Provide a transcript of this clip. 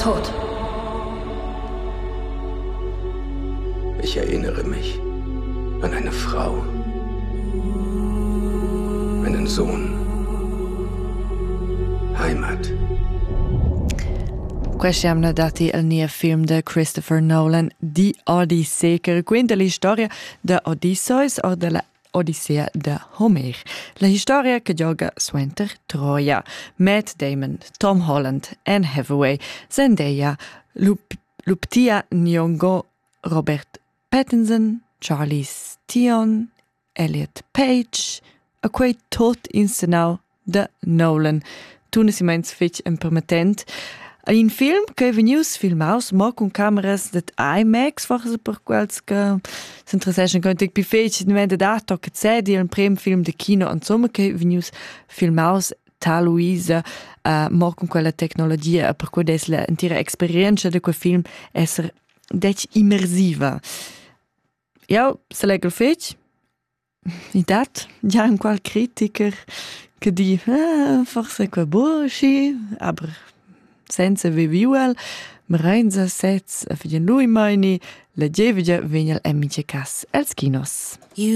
tot. Ich erinnere mich an eine Frau, einen Sohn, Heimat. Questo è dati il nuovo film di Christopher Nolan, The Odyssey, che racconta la storia di Odysseus o della Odissea di Homer. La storia che gioca suenter Troia. Matt Damon, Tom Holland, Anne Hathaway, Zendaya, Lupita Nyong'o, Robert Pattinson, Charlize Theron, Elliot Page, a quei tot insenau de Nolan. Tun si meins fetg impermetent. Un film che venius filmaus mo con cameras det IMAX, forse per quels che s'interessessan contig pi fetg inventa dato che sedi un prem film de kino insomma che venius filmaus tal Luisa mo con quella tecnologia per cui des la intera esperienza de quel film esser dec immersiva. Ja, se legel fetg i dat ja un qual critiker che di forse quel burschi, aber senza vivuel, Marenza sets a figen lui meini, la gevigia vegna el emice cas els kinos.